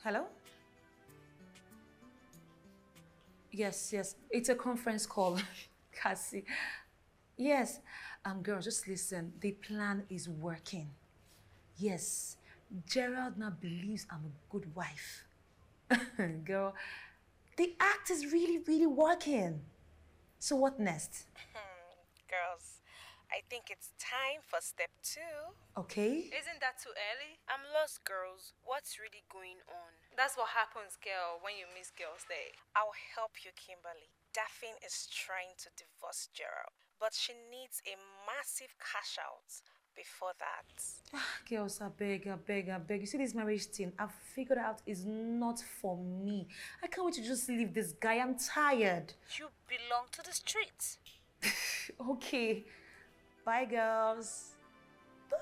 Hello? Yes. It's a conference call, Cassie. Yes. Girl, just listen. The plan is working. Yes. Gerald now believes I'm a good wife. Girl, the act is really working. So what next? Girls, I think it's time for step two. Okay. Isn't that too early? I'm lost, girls. What's really going on? That's what happens, girl, when you miss girls' day. I'll help you, Kimberly. Daphne is trying to divorce Gerald, but she needs a massive cash out before that. Girls, I beg. You see, this marriage thing, I've figured out is not for me. I can't wait to just leave this guy. I'm tired. You belong to the streets. Okay. Bye, girls.